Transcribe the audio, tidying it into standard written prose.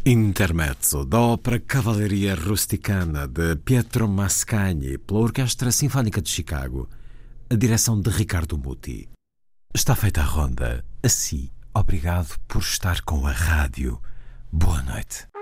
Intermezzo da ópera Cavalleria Rusticana de Pietro Mascagni pela Orquestra Sinfónica de Chicago, a direção de Ricardo Muti. Está feita a ronda. Assim, obrigado por estar com a rádio. Boa noite.